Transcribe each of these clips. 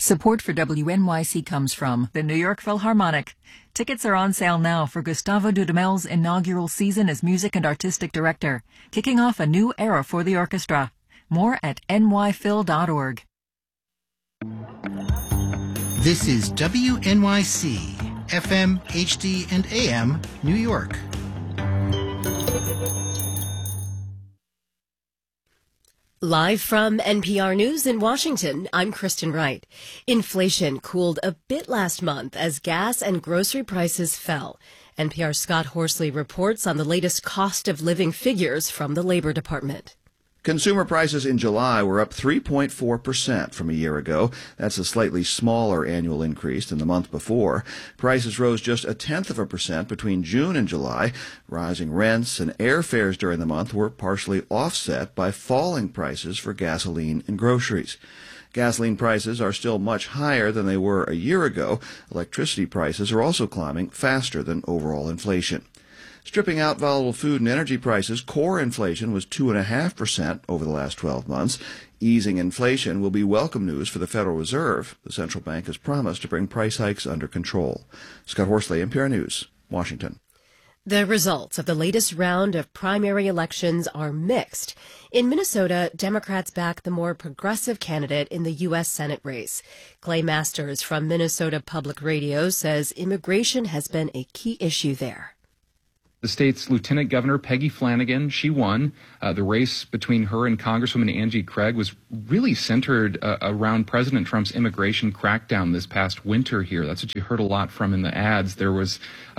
Support for WNYC comes from the New York Philharmonic. Tickets are on sale now for Gustavo Dudamel's inaugural season as music and artistic director, kicking off a new era for the orchestra. More at nyphil.org. This is WNYC, FM, HD, and AM, New York. Live from NPR News in Washington, I'm Kristen Wright. Inflation cooled a bit last month as gas and grocery prices fell. NPR's Scott Horsley reports on the latest cost of living figures from the Labor Department. Consumer prices in July were up 3.4% from a year ago. That's a slightly smaller annual increase than the month before. Prices rose just 0.1% between June and July. Rising rents and airfares during the month were partially offset by falling prices for gasoline and groceries. Gasoline prices are still much higher than they were a year ago. Electricity prices are also climbing faster than overall inflation. Stripping out volatile food and energy prices, core inflation was 2.5% over the last 12 months. Easing inflation will be welcome news for the Federal Reserve. The central bank has promised to bring price hikes under control. Scott Horsley, NPR News, Washington. The results of the latest round of primary elections are mixed. In Minnesota, Democrats back the more progressive candidate in the U.S. Senate race. Clay Masters from Minnesota Public Radio says immigration has been a key issue there. The state's Lieutenant Governor, Peggy Flanagan, she won. The race between her and Congresswoman Angie Craig was really centered around President Trump's immigration crackdown this past winter here. That's what you heard a lot from in the ads. There was,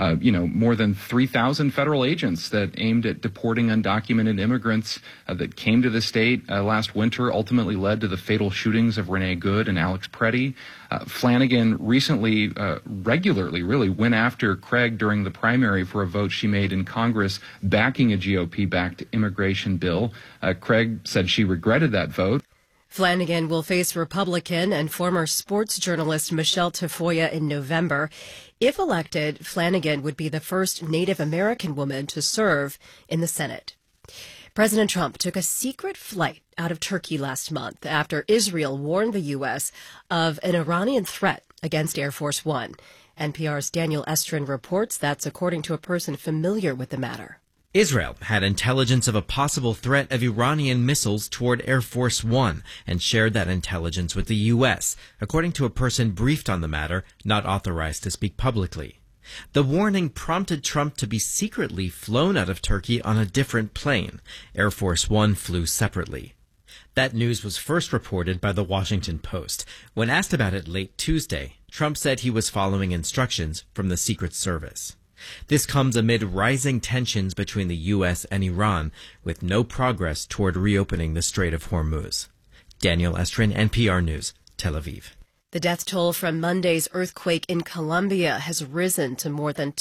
more than 3,000 federal agents that aimed at deporting undocumented immigrants that came to the state last winter, ultimately led to the fatal shootings of Renee Good and Alex Preddy. Flanagan recently regularly really went after Craig during the primary for a vote she made in Congress backing a GOP-backed immigration bill. Craig said she regretted that vote. Flanagan will face Republican and former sports journalist Michelle Tafoya in November. If elected, Flanagan would be the first Native American woman to serve in the Senate. President Trump took a secret flight out of Turkey last month after Israel warned the U.S. of an Iranian threat against Air Force One. NPR's Daniel Estrin reports that's according to a person familiar with the matter. Israel had intelligence of a possible threat of Iranian missiles toward Air Force One and shared that intelligence with the U.S., according to a person briefed on the matter, not authorized to speak publicly. The warning prompted Trump to be secretly flown out of Turkey on a different plane. Air Force One flew separately. That news was first reported by the Washington Post. When asked about it late Tuesday, Trump said he was following instructions from the Secret Service. This comes amid rising tensions between the U.S. and Iran, with no progress toward reopening the Strait of Hormuz. Daniel Estrin, NPR News, Tel Aviv. The death toll from Monday's earthquake in Colombia has risen to more than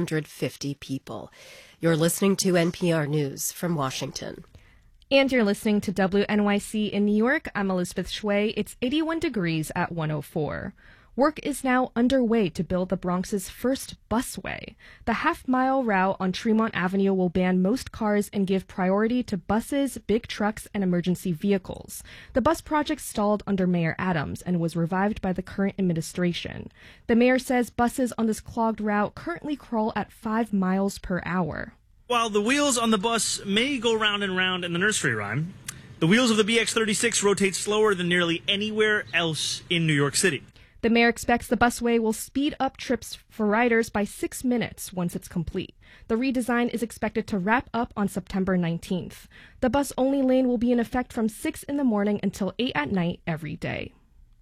250 people. You're listening to NPR News from Washington. And you're listening to WNYC in New York. I'm Elizabeth Shway. It's 81 degrees at 104. Work is now underway to build the Bronx's first busway. The half-mile route on Tremont Avenue will ban most cars and give priority to buses, big trucks, and emergency vehicles. The bus project stalled under Mayor Adams and was revived by the current administration. The mayor says buses on this clogged route currently crawl at 5 miles per hour. While the wheels on the bus may go round and round in the nursery rhyme, the wheels of the BX36 rotate slower than nearly anywhere else in New York City. The mayor expects the busway will speed up trips for riders by 6 minutes once it's complete. The redesign is expected to wrap up on September 19th. The bus-only lane will be in effect from 6 in the morning until 8 at night every day.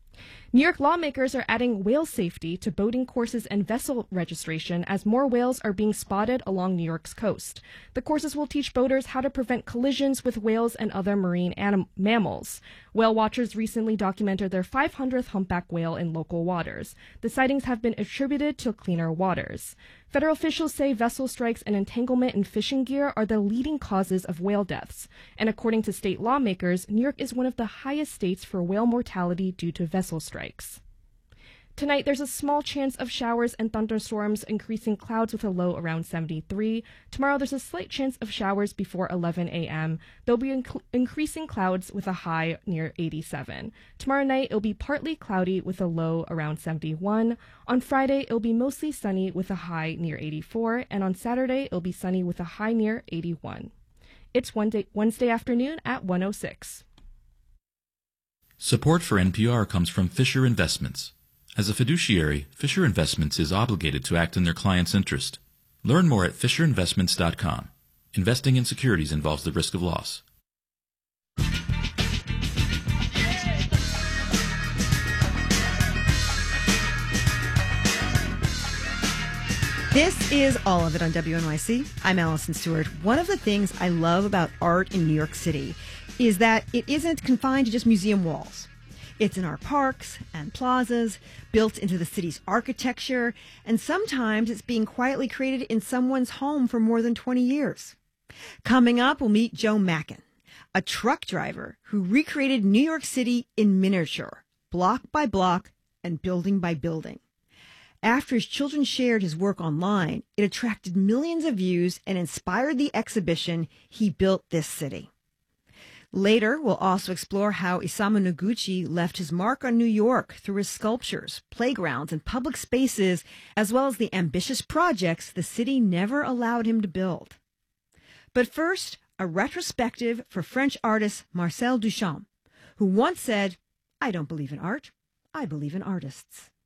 New York lawmakers are adding whale safety to boating courses and vessel registration as more whales are being spotted along New York's coast. The courses will teach boaters how to prevent collisions with whales and other marine mammals. Whale watchers recently documented their 500th humpback whale in local waters. The sightings have been attributed to cleaner waters. Federal officials say vessel strikes and entanglement in fishing gear are the leading causes of whale deaths. And according to state lawmakers, New York is one of the highest states for whale mortality due to vessel strikes. Tonight, there's a small chance of showers and thunderstorms, increasing clouds with a low around 73. Tomorrow, there's a slight chance of showers before 11 a.m. There'll be increasing clouds with a high near 87. Tomorrow night, it'll be partly cloudy with a low around 71. On Friday, it'll be mostly sunny with a high near 84. And on Saturday, it'll be sunny with a high near 81. It's Wednesday afternoon at 1:06. Support for NPR comes from Fisher Investments. As a fiduciary, Fisher Investments is obligated to act in their client's interest. Learn more at FisherInvestments.com. Investing in securities involves the risk of loss. This is All of It on WNYC. I'm Allison Stewart. One of the things I love about art in New York City is that it isn't confined to just museum walls. It's in our parks and plazas, built into the city's architecture, and sometimes it's being quietly created in someone's home for more than 20 years. Coming up, we'll meet Joe Mackin, a truck driver who recreated New York City in miniature, block by block and building by building. After his children shared his work online, it attracted millions of views and inspired the exhibition He Built This City. Later, we'll also explore how Isamu Noguchi left his mark on New York through his sculptures, playgrounds, and public spaces, as well as the ambitious projects the city never allowed him to build. But first, a retrospective for French artist Marcel Duchamp, who once said, "I don't believe in art, I believe in artists."